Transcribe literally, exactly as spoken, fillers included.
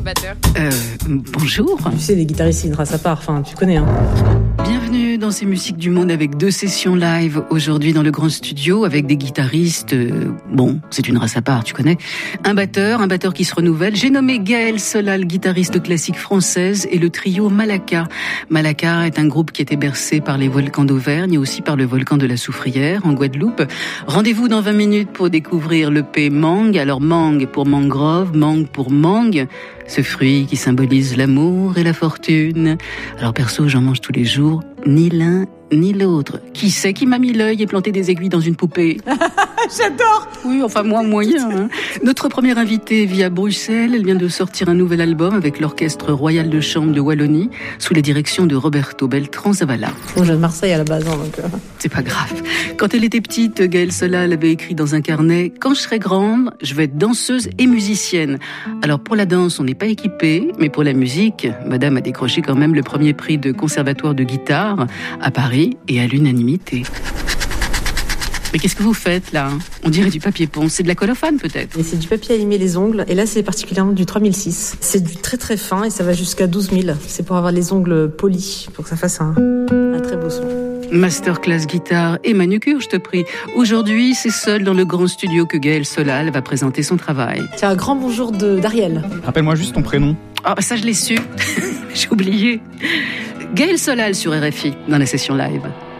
Batteur. Euh, bonjour. Tu sais, les guitaristes, c'est une race à part, enfin, tu connais, hein. Bienvenue dans ces musiques du monde avec deux sessions live aujourd'hui dans le grand studio avec des guitaristes. Euh, bon, c'est une race à part, tu connais. Un batteur, un batteur qui se renouvelle. J'ai nommé Gaël Solal, guitariste classique française, et le trio Malaka. Malaka est un groupe qui était bercé par les volcans d'Auvergne et aussi par le volcan de la Soufrière en Guadeloupe. Rendez-vous dans vingt minutes pour découvrir l'E P Mangue. Alors Mangue pour mangrove, Mangue pour mangue. Ce fruit qui symbolise l'amour et la fortune. Alors perso, j'en mange tous les jours, ni l'un ni l'autre. Qui c'est qui m'a mis l'œil et planté des aiguilles dans une poupée? J'adore. Oui, enfin moi moyen. Hein. Notre première invitée vit à Bruxelles. Elle vient de sortir un nouvel album avec l'Orchestre Royal de Chambre de Wallonie sous la direction de Roberto Beltran-Zavala. Bon, je viens de Marseille à la base, hein, donc... Euh... C'est pas grave. Quand elle était petite, Gaël Solal avait écrit dans un carnet « Quand je serai grande, je vais être danseuse et musicienne ». Alors pour la danse, on n'est pas équipé, mais pour la musique, madame a décroché quand même le premier prix de conservatoire de guitare à Paris et à l'unanimité. Mais qu'est-ce que vous faites là? On dirait du papier ponce, c'est de la colophane peut-être? Et c'est du papier à limer les ongles, et là c'est particulièrement du trois mille six. C'est du très très fin et ça va jusqu'à douze mille. C'est pour avoir les ongles polis, pour que ça fasse un, un très beau son. Masterclass guitare et manucure, je te prie. Aujourd'hui, c'est seul dans le grand studio que Gaël Solal va présenter son travail. Tiens, un grand bonjour de, d'Ariel. Rappelle-moi juste ton prénom. Ah bah ça je l'ai su, j'ai oublié. Gaël Solal sur R F I, dans la session live.